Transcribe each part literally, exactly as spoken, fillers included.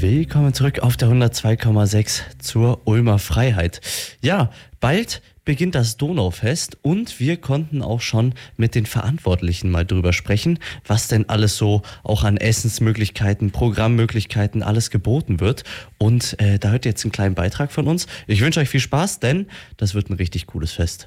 Willkommen zurück auf der hundertzwei Komma sechs zur Ulmer Freiheit. Ja, bald beginnt das Donaufest und wir konnten auch schon mit den Verantwortlichen mal drüber sprechen, was denn alles so auch an Essensmöglichkeiten, Programmmöglichkeiten alles geboten wird. Und äh, da hört ihr jetzt einen kleinen Beitrag von uns. Ich wünsche euch viel Spaß, denn das wird ein richtig cooles Fest.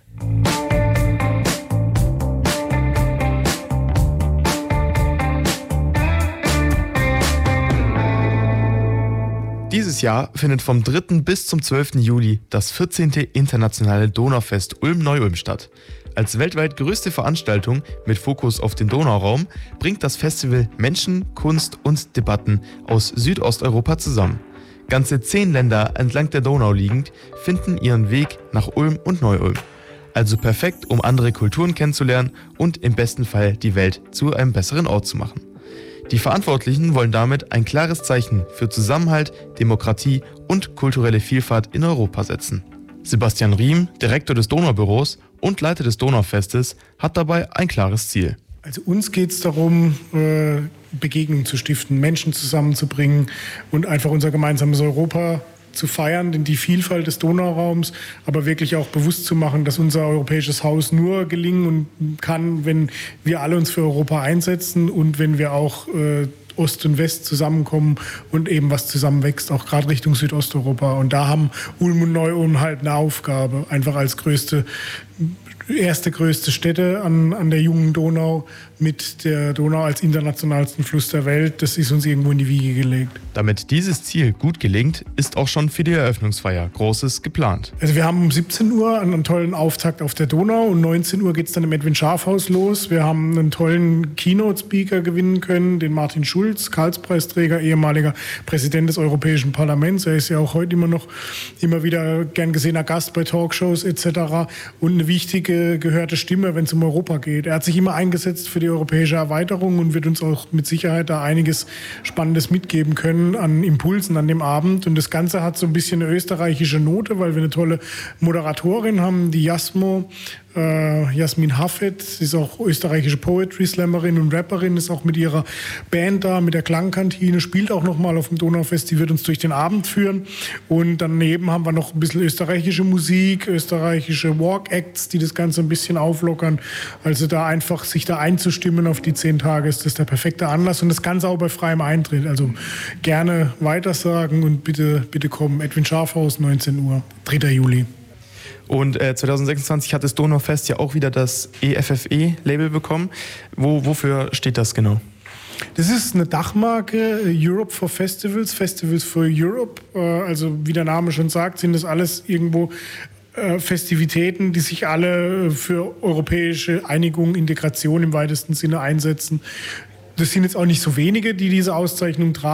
Dieses Jahr findet vom dritten bis zum zwölften Juli das vierzehnte Internationale Donaufest Ulm-Neu-Ulm statt. Als weltweit größte Veranstaltung mit Fokus auf den Donauraum bringt das Festival Menschen, Kunst und Debatten aus Südosteuropa zusammen. Ganze zehn Länder entlang der Donau liegend finden ihren Weg nach Ulm und Neu-Ulm. Also perfekt, um andere Kulturen kennenzulernen und im besten Fall die Welt zu einem besseren Ort zu machen. Die Verantwortlichen wollen damit ein klares Zeichen für Zusammenhalt, Demokratie und kulturelle Vielfalt in Europa setzen. Sebastian Riem, Direktor des Donaubüros und Leiter des Donaufestes, hat dabei ein klares Ziel. Also uns geht es darum, Begegnungen zu stiften, Menschen zusammenzubringen und einfach unser gemeinsames Europa zu feiern, denn die Vielfalt des Donauraums, aber wirklich auch bewusst zu machen, dass unser europäisches Haus nur gelingen kann, wenn wir alle uns für Europa einsetzen und wenn wir auch äh, Ost und West zusammenkommen und eben was zusammenwächst, auch gerade Richtung Südosteuropa. Und da haben Ulm und Neu-Ulm halt eine Aufgabe, einfach als größte, erste größte Städte an, an der jungen Donau mit der Donau als internationalsten Fluss der Welt. Das ist uns irgendwo in die Wiege gelegt. Damit dieses Ziel gut gelingt, ist auch schon für die Eröffnungsfeier Großes geplant. Also wir haben um siebzehn Uhr einen tollen Auftakt auf der Donau und neunzehn Uhr geht es dann im Edwin Schafhaus los. Wir haben einen tollen Keynote-Speaker gewinnen können, den Martin Schulz, Karlspreisträger, ehemaliger Präsident des Europäischen Parlaments. Er ist ja auch heute immer noch immer wieder gern gesehener Gast bei Talkshows et cetera und eine wichtige, gehörte Stimme, wenn es um Europa geht. Er hat sich immer eingesetzt für die europäische Erweiterung und wird uns auch mit Sicherheit da einiges Spannendes mitgeben können an Impulsen an dem Abend. Und das Ganze hat so ein bisschen eine österreichische Note, weil wir eine tolle Moderatorin haben, die Jasmo, äh, Jasmin Hafet. Sie ist auch österreichische Poetry-Slammerin und Rapperin, ist auch mit ihrer Band da, mit der Klangkantine, spielt auch nochmal auf dem Donaufest. Die wird uns durch den Abend führen. Und daneben haben wir noch ein bisschen österreichische Musik, österreichische Walk-Acts, die das Ganze ein bisschen auflockern. Also da einfach sich da einzustimmen auf die zehn Tage ist das der perfekte Anlass. Und das Ganze auch bei freiem Eintritt. Also gerne weitersagen und bitte, bitte kommen. Edwin Schafhaus, neunzehn Uhr, dritter Juli. Und äh, zwanzig sechsundzwanzig hat das Donaufest ja auch wieder das E F F E-Label bekommen. Wo, wofür steht das genau? Das ist eine Dachmarke, Europe for Festivals, Festivals for Europe. Also wie der Name schon sagt, sind das alles irgendwo Festivitäten, die sich alle für europäische Einigung, Integration im weitesten Sinne einsetzen. Das sind jetzt auch nicht so wenige, die diese Auszeichnung tragen.